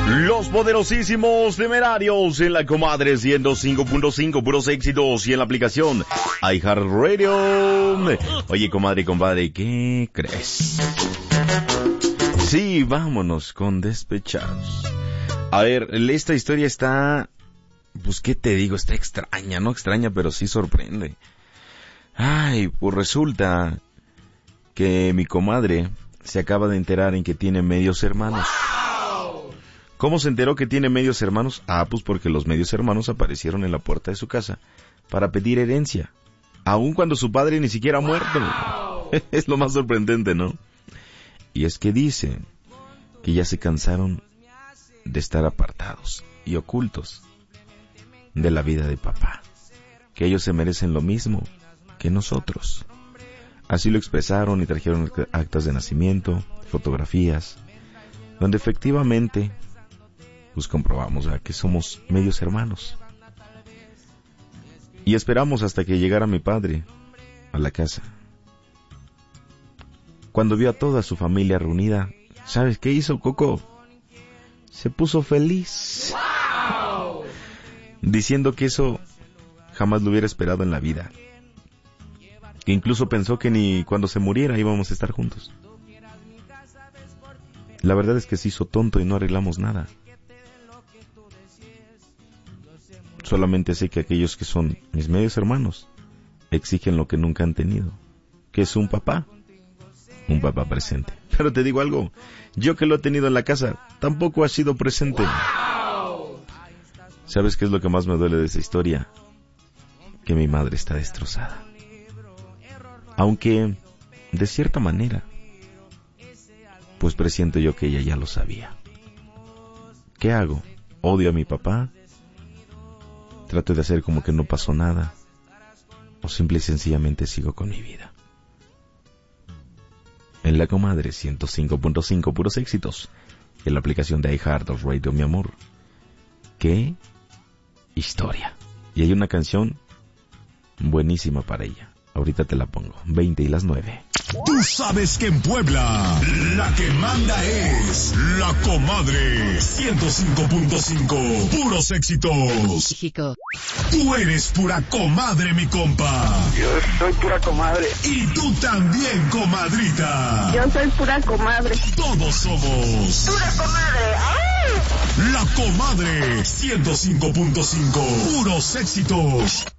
Los poderosísimos Temerarios en la Comadre 105.5, puros éxitos, y en la aplicación iHeartRadio. Oye, compadre, ¿qué crees? Sí, vámonos con Despechados. A ver, esta historia está, pues, ¿qué te digo? Está extraña, no extraña, pero sí sorprende. Ay, pues resulta que mi comadre se acaba de enterar en que tiene medios hermanos. ¿Cómo se enteró que tiene medios hermanos? Ah, pues porque los medios hermanos aparecieron en la puerta de su casa para pedir herencia, aun cuando su padre ni siquiera ha muerto. Es lo más sorprendente, ¿no? Y es que dicen que ya se cansaron de estar apartados y ocultos de la vida de papá, que ellos se merecen lo mismo que nosotros. Así lo expresaron y trajeron actas de nacimiento, fotografías, donde efectivamente pues comprobamos que somos medios hermanos. Y esperamos hasta que llegara mi padre a la casa. Cuando vio a toda su familia reunida, ¿sabes qué hizo, Coco? Se puso feliz, diciendo que eso jamás lo hubiera esperado en la vida, que incluso pensó que ni cuando se muriera íbamos a estar juntos. La verdad es que se hizo tonto y no arreglamos nada. Solamente sé que aquellos que son mis medios hermanos exigen lo que nunca han tenido, que es un papá presente. Pero te digo algo, yo que lo he tenido en la casa, tampoco ha sido presente. ¿Sabes qué es lo que más me duele de esta historia? Que mi madre está destrozada. Aunque, de cierta manera, pues presiento yo que ella ya lo sabía. ¿Qué hago? ¿Odio a mi papá? ¿Trato de hacer como que no pasó nada? ¿O simple y sencillamente sigo con mi vida? En la Comadre 105.5, puros éxitos. En la aplicación de iHeartRadio, mi amor. ¡Qué historia! Y hay una canción buenísima para ella. Ahorita te la pongo. 20:09. Tú sabes que en Puebla la que manda es la Comadre 105.5, puros éxitos. México. Tú eres pura comadre, mi compa. Yo soy pura comadre. Y tú también, comadrita. Yo soy pura comadre. Todos somos ¡Pura comadre! ¡Ay! la Comadre 105.5, puros éxitos.